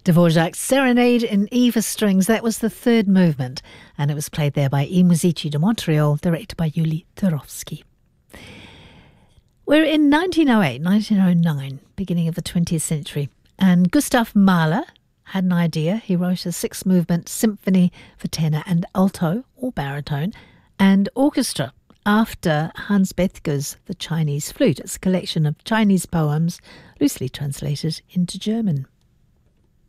Dvorak's Serenade in E for strings. That was the third movement, and it was played there by I Musici de Montreal, directed by Yuli Turovsky. We're in 1908, 1909, beginning of the 20th century, and Gustav Mahler had an idea. He wrote a six-movement symphony for tenor and alto, or baritone, and orchestra after Hans Bethge's The Chinese Flute. It's a collection of Chinese poems, loosely translated into German.